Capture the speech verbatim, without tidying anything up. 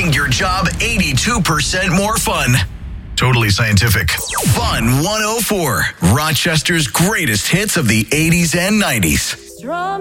making your job eighty-two percent more fun. Totally scientific. Fun one oh four, Rochester's greatest hits of the eighties and nineties.